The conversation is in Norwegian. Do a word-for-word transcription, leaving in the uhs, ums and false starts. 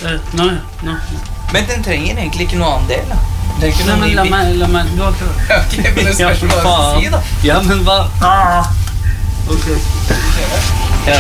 Nå, nå. Men den trenger egentlig ikke noe annen del, da. Det er ikke Nei, noe men ny la bil. meg, la meg, du har ikke... Ok, men det spørs hva du skal si, da. Ja, men hva? Ah! Ok.